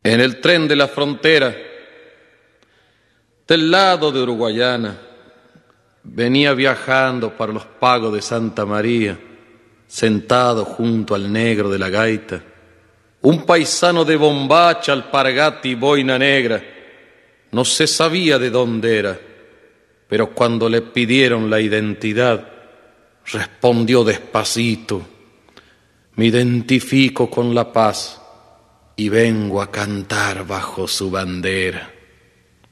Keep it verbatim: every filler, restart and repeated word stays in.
En el tren de la frontera, del lado de Uruguayana, venía viajando para los pagos de Santa María, sentado junto al negro de la gaita, un paisano de bombacha, alpargata y boina negra. No se sabía de dónde era, pero cuando le pidieron la identidad, respondió despacito: me identifico con la paz y vengo a cantar bajo su bandera.